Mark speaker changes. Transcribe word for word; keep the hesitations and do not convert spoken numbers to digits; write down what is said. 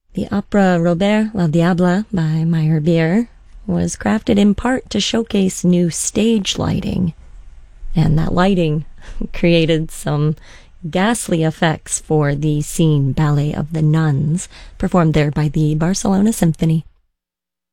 Speaker 1: The opera Robert le Diable by Meyerbeer was crafted in part to showcase new stage lighting, and that lighting created some ghastly effects for the scene ballet of the nuns, performed there by the Barcelona Symphony.